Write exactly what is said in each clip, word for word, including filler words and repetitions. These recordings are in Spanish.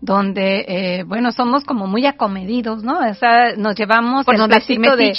donde, eh, bueno, somos como muy acomedidos, ¿no? O sea, nos llevamos por el donde platito de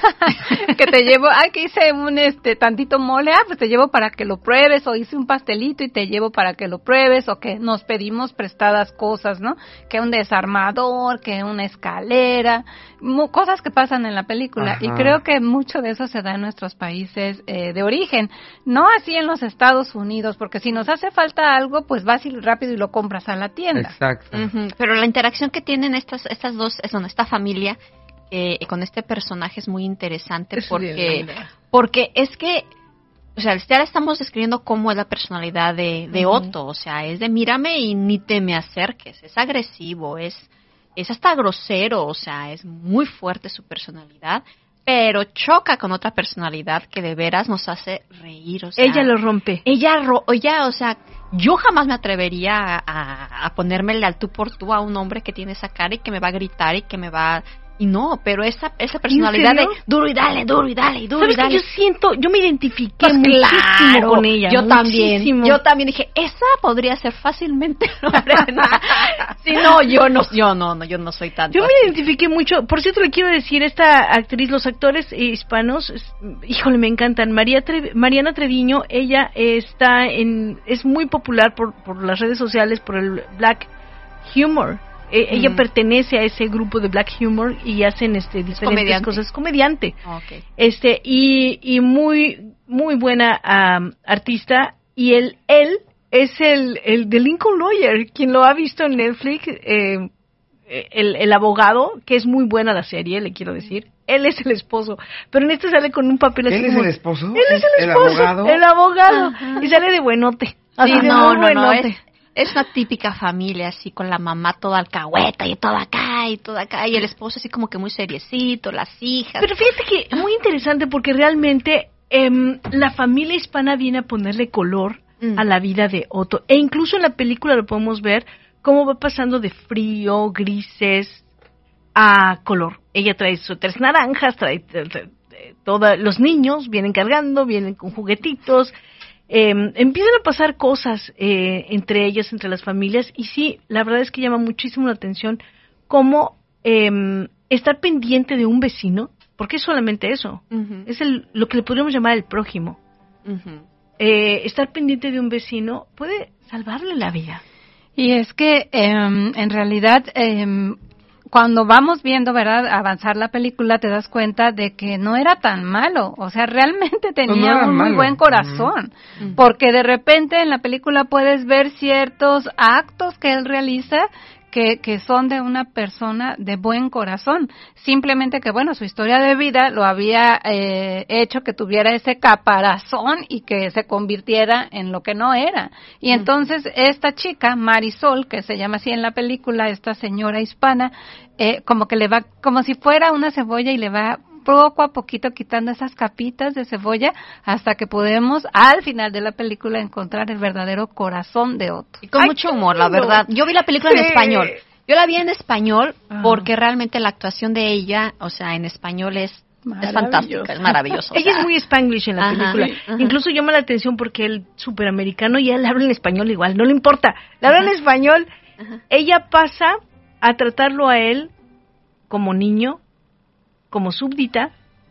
que te llevo, ay, que hice un este tantito mole, ah, pues te llevo para que lo pruebes, o hice un pastelito y te llevo para que lo pruebes, o que nos pedimos prestadas cosas, ¿no? Que un desarmador, que una escalera, mu- cosas que pasan en la película. Ajá. Y creo que mucho de eso se da en nuestros países eh, de origen, no así en los Estados Unidos, porque si nos hace falta algo, pues vas y rápido y lo compras a la tienda. Exacto. Uh-huh. Pero la interacción que tienen estas estas dos, es donde esta familia eh, con este personaje es muy interesante Es porque bien, porque es que, o sea, ya le estamos describiendo cómo es la personalidad de, de Uh-huh. Otto, o sea, es de mírame y ni te me acerques, es agresivo, es es hasta grosero, o sea, es muy fuerte su personalidad, pero choca con otra personalidad que de veras nos hace reír, o sea, Ella lo rompe. ella, ro- ella, o sea, yo jamás me atrevería a, a, a ponérmele al tú por tú a un hombre que tiene esa cara y que me va a gritar y que me va... Y no, pero esa esa personalidad de serio? duro y dale, duro y dale, duro ¿Sabes y dale. que yo siento, yo me identifiqué Pues muchísimo claro, con ella? yo también, muchísimo. yo también dije, esa podría ser fácilmente Lorena. Si no, yo no, yo no, no, yo no soy tanto Yo me así. identifiqué mucho. Por cierto, le quiero decir, esta actriz, los actores eh, hispanos, es- híjole, me encantan. María Tre- Mariana Treviño, ella está en, es muy popular por, por las redes sociales, por el Black Humor. Eh, Ella Mm. pertenece a ese grupo de Black Humor y hacen este diferentes comediante. cosas. Es comediante. Okay. Este, y, y muy, muy buena am, artista. Y él, él es el, el de Lincoln Lawyer, quien lo ha visto en Netflix, eh, el, el abogado, que es muy buena la serie, le quiero decir. Él es el esposo, pero en este sale con un papel así ¿Él es como- el esposo? Él es el ¿El esposo, abogado? el abogado, Ajá. y sale de buenote. Sí, Así de no, muy no, no, buenote. es, es una típica familia, así con la mamá toda alcahueta y toda acá y toda acá, y el esposo así como que muy seriecito, las hijas. Pero fíjate que muy interesante porque realmente em, la familia hispana viene a ponerle color Mm. a la vida de Otto. E incluso en la película lo podemos ver cómo va pasando de frío, grises, a color. Ella trae suéteres naranjas, trae, trae- trae- toda, los niños vienen cargando, vienen con juguetitos. em, empiezan a pasar cosas eh, entre ellas, entre las familias. Y sí, la verdad es que llama muchísimo la atención cómo em, estar pendiente de un vecino, porque es solamente eso, Ujú, es el, lo que le podríamos llamar el prójimo. ujú. Eh, estar pendiente de un vecino puede salvarle la vida. Y es que em, en realidad em, cuando vamos viendo, ¿verdad?, avanzar la película, te das cuenta de que no era tan malo, o sea, realmente tenía no era un muy malo. buen corazón, Ujú. porque de repente en la película puedes ver ciertos actos que él realiza que, que son de una persona de buen corazón, simplemente que, bueno, su historia de vida lo había eh, hecho que tuviera ese caparazón y que se convirtiera en lo que no era. Y entonces esta chica, Marisol, que se llama así en la película, esta señora hispana, eh, como que le va, como si fuera una cebolla y le va poco a poquito quitando esas capitas de cebolla hasta que podemos al final de la película encontrar el verdadero corazón de Otto. Y con Ay, mucho qué humor, la lindo. verdad. Yo vi la película en Sí. español. Yo la vi en español Ajá. porque realmente la actuación de ella, o sea, en español es, es Maravilloso. fantástica, es maravilloso. o Ella sea. es muy spanglish en la Ajá, película. sí, ajá. Incluso llama la atención porque él es superamericano y él habla en español igual, no le importa. Le habla en Ajá. español. Ajá. Ella pasa a tratarlo a él como niño, como súbdita,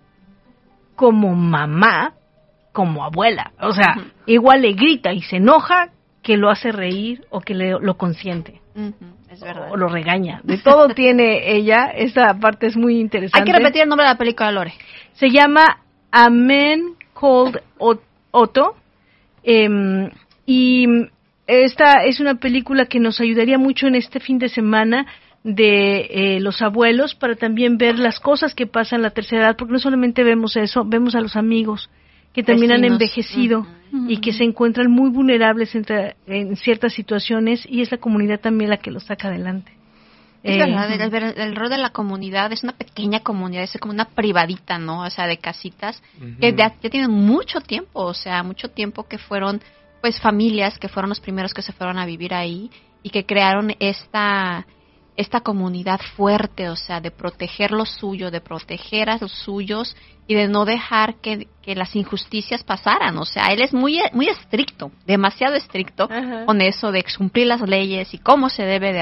como mamá, como abuela. O sea, Ujú. igual le grita y se enoja que lo hace reír o que le, lo consiente. Ujú, es verdad. O lo regaña. De todo tiene ella. Esa parte es muy interesante. Hay que repetir el nombre de la película, Lore. Se llama A Man Called O- Otto. em, y esta es una película que nos ayudaría mucho en este fin de semana de eh, los abuelos para también ver las cosas que pasan en la tercera edad, porque no solamente vemos eso, vemos a los amigos que también han Vecinos. envejecido Ujú. y que se encuentran muy vulnerables entre- en ciertas situaciones, y es la comunidad también la que los saca adelante. Es Eh, verdad, el, el- el rol de la comunidad es una pequeña comunidad, es como una privadita, ¿no? O sea, de casitas que Ujú. ya, ya tienen mucho tiempo, o sea, mucho tiempo que fueron, pues, familias que fueron los primeros que se fueron a vivir ahí y que crearon esta esta comunidad fuerte, o sea, de proteger lo suyo, de proteger a los suyos y de no dejar que, que las injusticias pasaran. O sea, él es muy muy estricto, demasiado estricto Ajá. con eso de cumplir las leyes y cómo se debe de